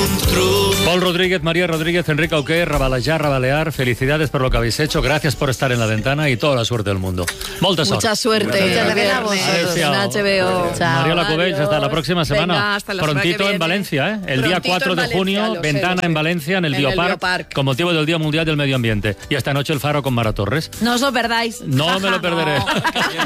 Paul Rodríguez, María Rodríguez, Enrique Auqué, Rabalejar, Rabalear, felicidades por lo que habéis hecho, gracias por estar en La Ventana y toda la suerte del mundo. Mucha suerte. Muchas gracias en HBO. Chao. Mariola Cubells, hasta la próxima semana. Venga, hasta la prontito semana que en Valencia, ¿eh? El día 4 de junio, Ventana en Valencia, en el Biopark, con motivo del Día Mundial del Medio Ambiente. Y esta noche el Faro con Mara Torres. No os lo perdáis. No me lo perderé.